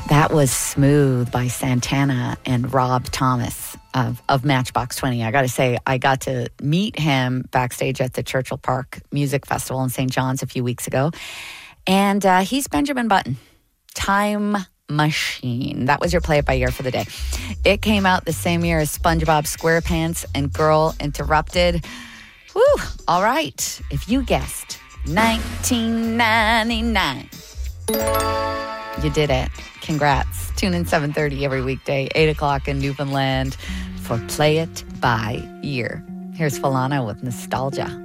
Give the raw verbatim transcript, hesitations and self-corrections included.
That was Smooth by Santana and Rob Thomas of, of Matchbox twenty. I got to say, I got to meet him backstage at the Churchill Park Music Festival in Saint John's a few weeks ago. And uh, he's Benjamin Button. Time Machine. That was your Play It By Ear for the day. It came out the same year as SpongeBob SquarePants and Girl Interrupted. Woo! All right. If you guessed nineteen ninety-nine, you did it. Congrats. Tune in seven thirty every weekday, eight o'clock in Newfoundland for Play It By Ear. Here's Falana with Nostalgia.